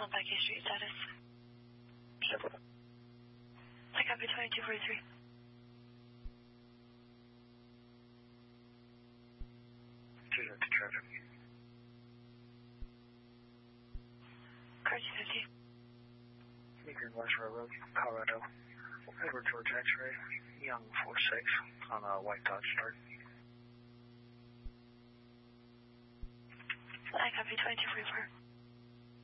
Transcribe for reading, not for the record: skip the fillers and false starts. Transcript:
on Package Street status. I copy 2243. Traffic. Car 250. Green West Railroad, Colorado. Edward George X-ray, Young 46 on a white Dodge Dart. I copy 2244.